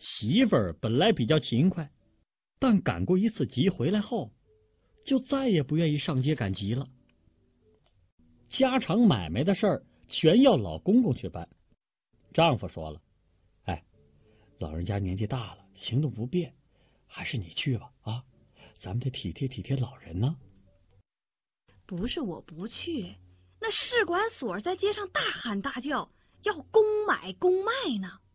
媳妇儿本来比较勤快，但赶过一次集回来后，就再也不愿意上街赶集了。家常买卖的事儿全要老公公去办。丈夫说了：“哎，老人家年纪大了，行动不便，还是你去吧啊，咱们得体贴体贴老人呢。” 不是我不去，那市管所在街上大喊大叫，要公买公卖呢。